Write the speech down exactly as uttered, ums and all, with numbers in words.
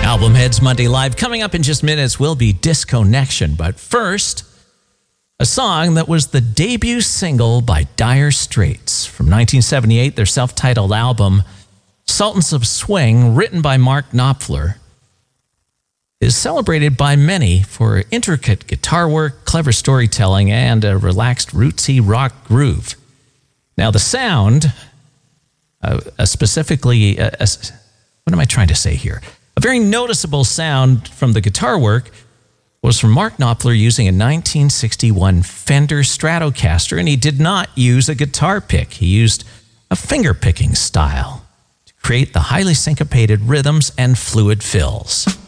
Album Heads Monday Live. Coming up in just minutes will be Disconnection. But first, a song that was the debut single by Dire Straits. From nineteen seventy-eight, their self-titled album, Sultans of Swing, written by Mark Knopfler, is celebrated by many for intricate guitar work, clever storytelling, and a relaxed rootsy rock groove. Now, the sound, uh, uh, specifically, uh, uh, what am I trying to say here? A very noticeable sound from the guitar work was from Mark Knopfler using a nineteen sixty-one Fender Stratocaster, and he did not use a guitar pick. He used a finger-picking style to create the highly syncopated rhythms and fluid fills.